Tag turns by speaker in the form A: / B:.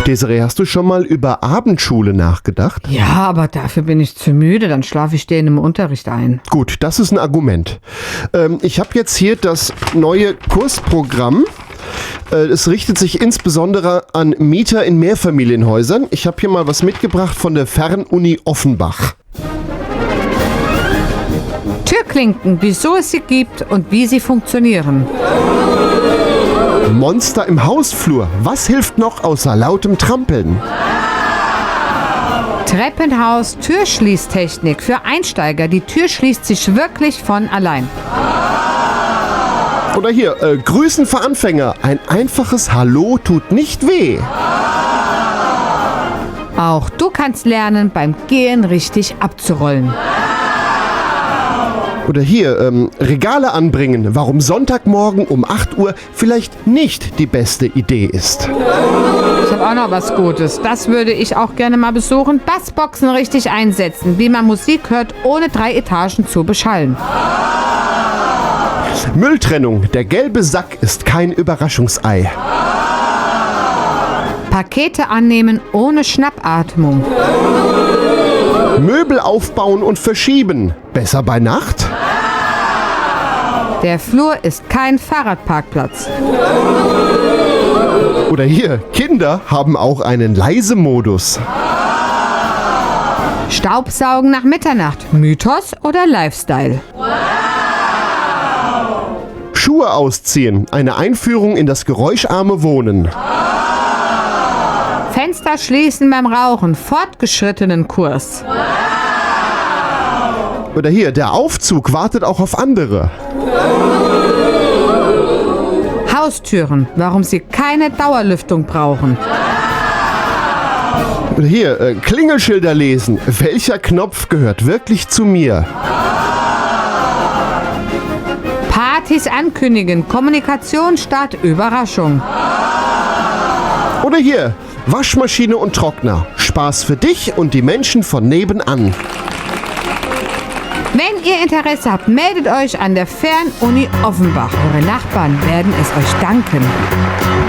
A: Desiree, hast du schon mal über Abendschule nachgedacht?
B: Ja, aber dafür bin ich zu müde, dann schlafe ich denen im Unterricht ein.
A: Gut, das ist ein Argument. Ich habe jetzt hier das neue Kursprogramm. Es richtet sich insbesondere an Mieter in Mehrfamilienhäusern. Ich habe hier mal was mitgebracht von der Fernuni Offenbach.
B: Türklinken, wieso es sie gibt und wie sie funktionieren.
A: Monster im Hausflur. Was hilft noch außer lautem Trampeln?
B: Treppenhaus, Türschließtechnik für Einsteiger. Die Tür schließt sich wirklich von allein.
A: Oder hier, Grüßen für Anfänger. Ein einfaches Hallo tut nicht weh.
B: Auch du kannst lernen, beim Gehen richtig abzurollen.
A: Oder hier, Regale anbringen, warum Sonntagmorgen um 8 Uhr vielleicht nicht die beste Idee ist.
B: Ich habe auch noch was Gutes. Das würde ich auch gerne mal besuchen. Bassboxen richtig einsetzen, wie man Musik hört, ohne 3 Etagen zu beschallen.
A: Mülltrennung, der gelbe Sack ist kein Überraschungsei.
B: Pakete annehmen ohne Schnappatmung.
A: Möbel aufbauen und verschieben, besser bei Nacht?
B: Der Flur ist kein Fahrradparkplatz.
A: Oder hier, Kinder haben auch einen Leise-Modus.
B: Staubsaugen nach Mitternacht. Mythos oder Lifestyle?
A: Schuhe ausziehen, eine Einführung in das geräuscharme Wohnen.
B: Fenster schließen beim Rauchen. Fortgeschrittenen Kurs.
A: Oder hier, der Aufzug wartet auch auf andere.
B: Haustüren, warum sie keine Dauerlüftung brauchen.
A: Oder hier, Klingelschilder lesen. Welcher Knopf gehört wirklich zu mir?
B: Partys ankündigen. Kommunikation statt Überraschung.
A: Oder hier, Waschmaschine und Trockner. Spaß für dich und die Menschen von nebenan.
B: Wenn ihr Interesse habt, meldet euch an der Fernuni Offenbach. Eure Nachbarn werden es euch danken.